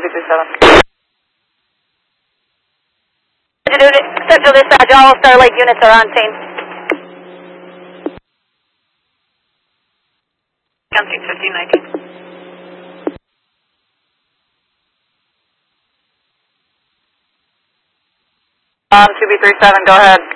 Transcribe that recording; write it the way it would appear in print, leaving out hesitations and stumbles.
237. Central dispatch, all Starlight units are on scene. Counting 1519. 2B37, go ahead.